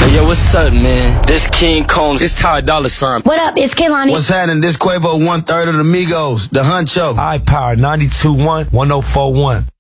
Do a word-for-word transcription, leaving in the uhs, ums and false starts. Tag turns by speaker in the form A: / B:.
A: Yo, what's up, man? This King Combs. This Ty Dolla Sign.
B: What up? It's Kehlani.
C: What's happening? This Quavo, one third of the Migos, the Huncho.
D: I Power ninety-two point one, one oh four point one.